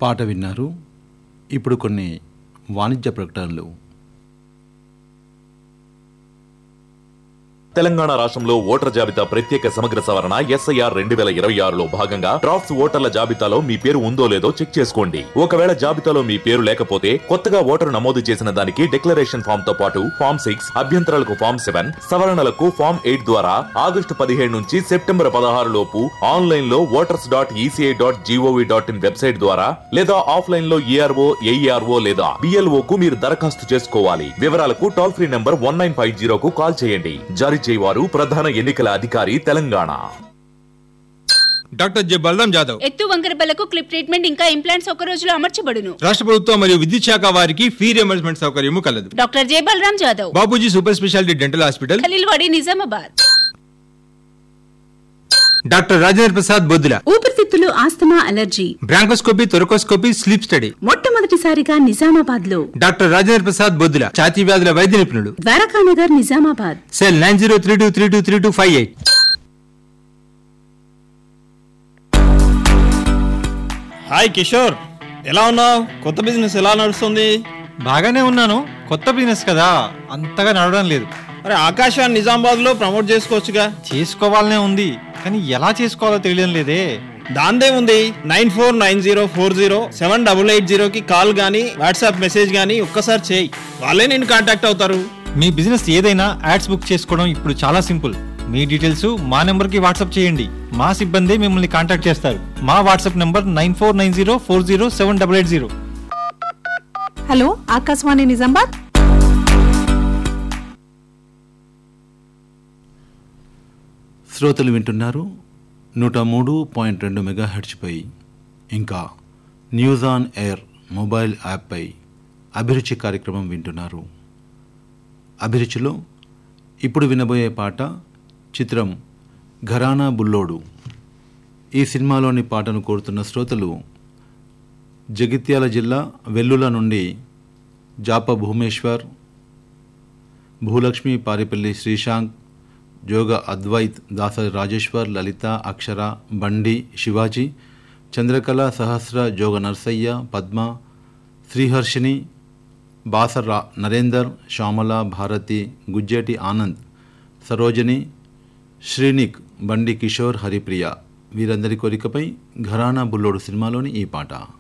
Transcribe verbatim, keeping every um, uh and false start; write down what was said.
పాట విన్నారు. ఇప్పుడు కొన్ని వాణిజ్య ప్రకటనలు. తెలంగాణ రాష్ట్రంలో ఓటర్ జాబితా ప్రత్యేక సమగ్ర సవరణ ఎస్ఐఆర్ రెండు వేల ఇరవై ఆరులో భాగంగా డ్రాఫ్ట్స్ ఓటర్ల జాబితాలో మీ పేరు ఉందో లేదో చెక్ చేసుకోండి. ఒకవేళ జాబితాలో మీ పేరు లేకపోతే కొత్తగా ఓటరు నమోదు చేసిన దానికి డిక్లరేషన్ ఫామ్ తో పాటు ఫామ్ సిక్స్, అభ్యంతరాలకు ఫామ్ సెవెన్, సవరణలకు ఫామ్ ఎయిట్ ద్వారా ఆగస్టు పదిహేడు నుంచి సెప్టెంబర్ పదహారు లోపు ఆన్లైన్ లో voters dot ECI dot GOV dot in website ద్వారా లేదా ఆఫ్లైన్ లో ఈఆర్ఓ, ఏఈఆర్ఓ లేదా బిఎల్ఓ కు మీరు దరఖాస్తు చేసుకోవాలి. వివరాలకు toll free number one nine five జీరోకు call చేయండి. జారీ చేయవారు ప్రధాన ఎన్నికల అధికారి తెలంగాణ. Doctor J Balaram Jadhav. ఎత్తు వంకరబలకు క్లిప్ ట్రీట్మెంట్ ఇంకా ఇంప్లాంట్స్ ఒక రోజులో అమర్చబడును. రాష్ట్ర ప్రభుత్వం మరియు విద్యుత్ శాఖ వారికి ఫీ రియంబర్స్మెంట్ సౌకర్యము కలదు. Doctor J Balaram Jadhav, Babuji super speciality dental hospital, Khaleelwadi, Nizamabad. Doctor Rajendra Prasad Boddula. ఊపిరితిత్తులు, asthma, allergy, bronchoscopy, thoracoscopy, sleep study మొట్టమొదటిసారిగా నిజామాబాద్ లో. డాక్టర్ రాజేంద్ర ప్రసాద్ బొద్దుల, ఛాతీ వ్యాధుల వైద్య నిపుణుడు. Dwarakanagar, Nizamabad. Cell nine zero three two three two three two five eight. Hi Kishore, ఎలా ఉన్నావు? కొత్త బిజినెస్ ఎలా నడుస్తుంది? బాగానే ఉన్నాను. కొత్త బిజినెస్ కదా, అంతగా నడవడం లేదు. అరే ఆకాశాన్ని నిజామాబాద్ లో ప్రమోట్ చేసుకోవచ్చుగా. చేసుకోవాలనే ఉంది, కానీ ఎలా చేసుకోవాలో తెలియడం లేదే. దాందే ఉంది, nine four nine zero four zero seven double eight zero కి కాల్ గానీ వాట్సాప్ మెసేజ్ గానీ ఒక్కసారి చేయి, వాళ్ళే నేను కాంటాక్ట్ అవుతారు. మీ బిజినెస్ ఏదైనా యాడ్స్ బుక్ చేసుకోవడం ఇప్పుడు చాలా సింపుల్. మీ డీటెయిల్స్ మా నెంబర్ కి వాట్సాప్ చేయండి, మా సిబ్బంది మిమ్మల్ని కాంటాక్ట్ చేస్తారు. మా WhatsApp number nine four nine zero four zero seven double eight zero. Hello, Akashvani Nizamabad. శ్రోతలు వింటున్నారు నూట మూడు పాయింట్ రెండు మెగాహెర్ట్జ్పై, ఇంకా న్యూస్ ఆన్ ఎయిర్ మొబైల్ యాప్పై అభిరుచి కార్యక్రమం వింటున్నారు. అభిరుచిలో ఇప్పుడు వినబోయే పాట చిత్రం ఘరానా బుల్లోడు. ఈ సినిమాలోని పాటను కోరుతున్న శ్రోతలు జగిత్యాల జిల్లా వెల్లుల నుండి జాప భూమేశ్వర్, భూలక్ష్మి, పారిపల్లి శ్రీశాంక్, జోగ అద్వైత్, దాసరి రాజేశ్వర్, లలిత, అక్షర, బండి శివాజీ, చంద్రకళ, సహస్ర, జోగ నర్సయ్య, పద్మ, శ్రీహర్షిని, బాసర్ నరేందర్, శ్యామల, భారతి, గుజ్జేటి ఆనంద్, సరోజిని, శ్రీనిక్, బండి కిషోర్, హరిప్రియ వీరందరి కోరికపై ఘరానా బుల్లోడు సినిమాలోని ఈ పాట.